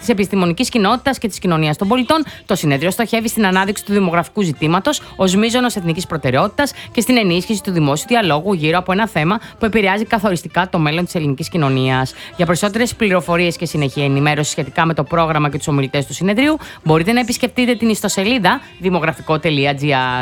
της επιστημονικής κοινότητας και της κοινωνίας των πολιτών, το συνέδριο στοχεύει στην ανάδειξη του δημογραφικού ζητήματος ως μείζωνος εθνικής προτεραιότητας και στην ενίσχυση του δημόσιου διαλόγου γύρω από ένα θέμα που επηρεάζει καθοριστικά το μέλλον της ελληνικής κοινωνίας. Για περισσότερες πληροφορίες και συνεχή ενημέρωση σχετικά με το πρόγραμμα και τους ομιλητές του συνεδρίου, μπορείτε να επισκεφτείτε την ιστοσελίδα δημογραφικό.gr.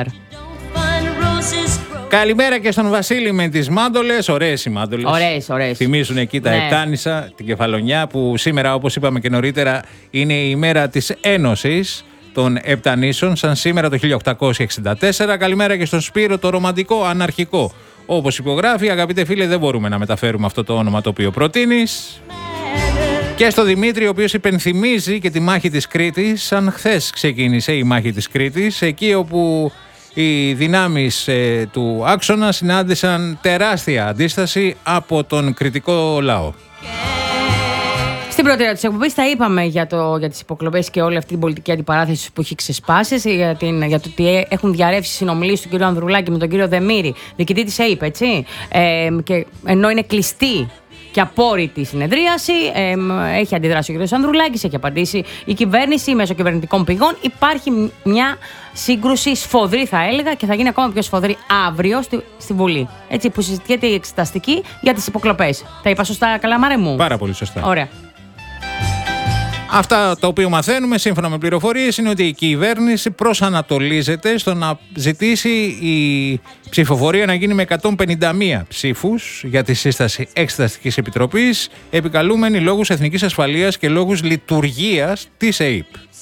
Καλημέρα και στον Βασίλη με τις μάντολες. Ωραίες οι μάντολες. Ωραίες. Θυμίζουν εκεί τα Επτάνησα, την Κεφαλονιά, που σήμερα, όπως είπαμε και νωρίτερα, είναι η μέρα της Ένωσης των Επτανήσων, σαν σήμερα το 1864. Καλημέρα και στον Σπύρο, το ρομαντικό αναρχικό. Όπως υπογράφει, αγαπητέ φίλε, δεν μπορούμε να μεταφέρουμε αυτό το όνομα το οποίο προτείνεις. Και στο Δημήτρη, ο οποίος υπενθυμίζει και τη μάχη της Κρήτης, σαν χθες ξεκίνησε η μάχη της Κρήτης, εκεί όπου οι δυνάμεις του άξονα συνάντησαν τεράστια αντίσταση από τον κρητικό λαό. Στην πρώτη ώρα της εκπομπής τα είπαμε για τις υποκλοπές και όλη αυτή την πολιτική αντιπαράθεση που έχει ξεσπάσει, για το ότι έχουν διαρρεύσει συνομιλίες του κ. Ανδρουλάκη με τον κ. Δεμήρη, διοικητή της ΑΕΠ, έτσι. Και ενώ είναι κλειστή και απόρριτη συνεδρίαση, έχει αντιδράσει ο κ. Ανδρουλάκης, έχει απαντήσει η κυβέρνηση μέσω κυβερνητικών πηγών. Υπάρχει μια σύγκρουση σφοδρή, θα έλεγα, και θα γίνει ακόμα πιο σφοδρή αύριο στη Βουλή. Έτσι, που συζητιέται η εξεταστική για τις υποκλοπές. Τα είπα σωστά, καλά, Μάρε μου? Πάρα πολύ σωστά. Ωραία. Αυτά τα οποία μαθαίνουμε σύμφωνα με πληροφορίες είναι ότι η κυβέρνηση προσανατολίζεται στο να ζητήσει η ψηφοφορία να γίνει με 151 ψήφους για τη σύσταση Εξεταστικής Επιτροπής, επικαλούμενη λόγους εθνικής ασφαλείας και λόγους λειτουργίας της ΑΕΠ.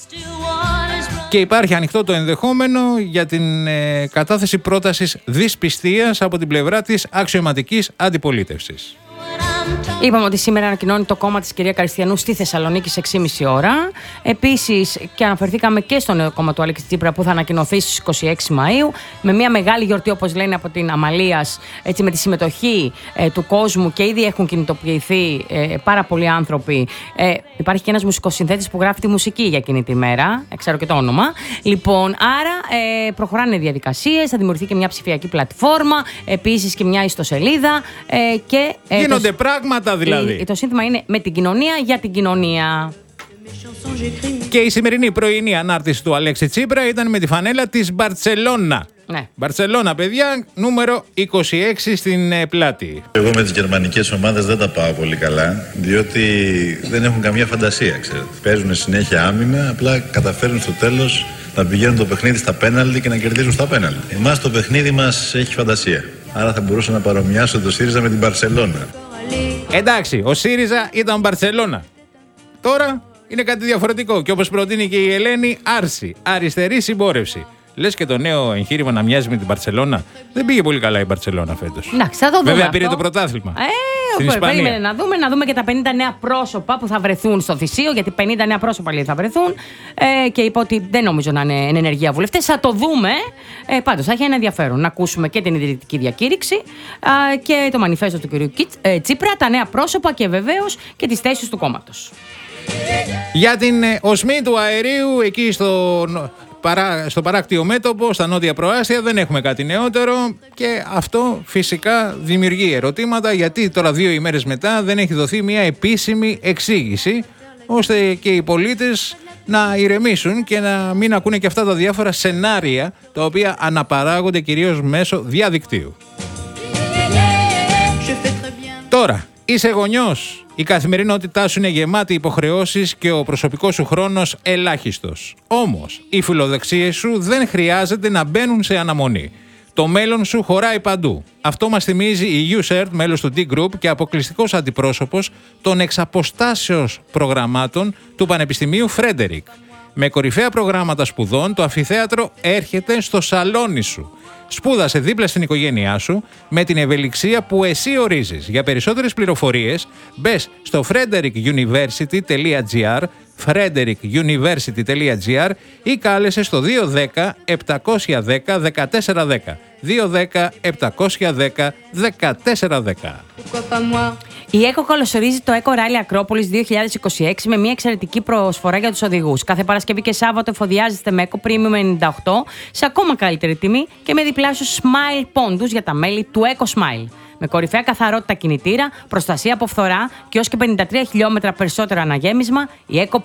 Και υπάρχει ανοιχτό το ενδεχόμενο για την κατάθεση πρότασης δυσπιστίας από την πλευρά της αξιωματικής αντιπολίτευσης. Είπαμε ότι σήμερα ανακοινώνει το κόμμα της κυρία Καριστιανού στη Θεσσαλονίκη σε 6,5 ώρα. Επίσης, και αναφερθήκαμε και στο νέο κόμμα του Αλέξη Τσίπρα που θα ανακοινωθεί στις 26 Μαΐου, με μια μεγάλη γιορτή, όπως λένε, από την Αμαλίας, έτσι, με τη συμμετοχή του κόσμου, και ήδη έχουν κινητοποιηθεί πάρα πολλοί άνθρωποι. Υπάρχει και ένας μουσικοσυνθέτης που γράφει τη μουσική για εκείνη τη μέρα, ξέρω και το όνομα. Λοιπόν, άρα προχωράνε διαδικασίες, θα δημιουργηθεί και μια ψηφιακή πλατφόρμα, επίσης και μια ιστοσελίδα. Γίνονται πράγματα δηλαδή. Το σύνθημα είναι με την κοινωνία για την κοινωνία. Και η σημερινή πρωινή ανάρτηση του Αλέξη Τσίπρα ήταν με τη φανέλα της Μπαρτσελώνα. Ναι. Μπαρτσελώνα, παιδιά, νούμερο 26 στην πλάτη. Εγώ με τις γερμανικές ομάδες δεν τα πάω πολύ καλά, διότι δεν έχουν καμία φαντασία, ξέρετε. Παίζουν συνέχεια άμυνα, απλά καταφέρουν στο τέλος να πηγαίνουν το παιχνίδι στα πέναλτι και να κερδίζουν στα πέναλτι. Εμάς το παιχνίδι μας έχει φαντασία. Άρα θα μπορούσα να παρομοιάσω το ΣΥΡΙΖΑ με την Μπαρτσελώνα. Εντάξει, ο ΣΥΡΙΖΑ ήταν Μπαρτσελώνα. Τώρα είναι κάτι διαφορετικό και όπως προτείνει και η Ελένη, άρση, αριστερή συμπόρευση. Λες και το νέο εγχείρημα να μοιάζει με την Μπαρτσελώνα. Δεν πήγε πολύ καλά η Μπαρτσελώνα φέτος. Εντάξει, θα το δούμε. Βέβαια αυτό πήρε το πρωτάθλημα. Στην Περίμενε να δούμε και τα 50 νέα πρόσωπα που θα βρεθούν στο Θησίο, γιατί 50 νέα πρόσωπα λέει θα βρεθούν. Και είπα ότι δεν νομίζω να είναι ενεργεία βουλευτές. Θα το δούμε. Πάντως θα έχει ένα ενδιαφέρον να ακούσουμε και την ιδρυτική διακήρυξη και το μανιφέστο του κ. Τσίπρα, τα νέα πρόσωπα και βεβαίως και τις θέσεις του κόμματος. Για την οσμή του αερίου εκεί στο παράκτιο μέτωπο, στα νότια προάστια, δεν έχουμε κάτι νεότερο και αυτό φυσικά δημιουργεί ερωτήματα, γιατί τώρα 2 ημέρες μετά δεν έχει δοθεί μια επίσημη εξήγηση ώστε και οι πολίτες να ηρεμήσουν και να μην ακούνε και αυτά τα διάφορα σενάρια τα οποία αναπαράγονται κυρίως μέσω διαδικτύου. Τώρα, είσαι γονιός. Η καθημερινότητά σου είναι γεμάτη υποχρεώσεις και ο προσωπικός σου χρόνος ελάχιστος. Όμως, οι φιλοδεξίες σου δεν χρειάζεται να μπαίνουν σε αναμονή. Το μέλλον σου χωράει παντού. Αυτό μας θυμίζει η USERT, μέλος του D-Group και αποκλειστικός αντιπρόσωπος των εξαποστάσεως προγραμμάτων του Πανεπιστημίου Φρέντερικ. Με κορυφαία προγράμματα σπουδών, το αμφιθέατρο έρχεται στο σαλόνι σου. Σπούδασε δίπλα στην οικογένειά σου με την ευελιξία που εσύ ορίζεις. Για περισσότερες πληροφορίες μπες στο frederickuniversity.gr, frederickuniversity.gr ή κάλεσε στο 210 710 1410. 210 710 1410. Η ΕΚΟ καλωσορίζει το Eco Rally Ακρόπολης 2026 με μια εξαιρετική προσφορά για τους οδηγούς. Κάθε Παρασκευή και Σάββατο εφοδιάζεστε με Eco Premium 98 σε ακόμα καλύτερη τιμή και με διπλάσιους Smile πόντους για τα μέλη του Eco Smile. Με κορυφαία καθαρότητα κινητήρα, προστασία από φθορά και έως και 53 χιλιόμετρα περισσότερο αναγέμισμα, η Eco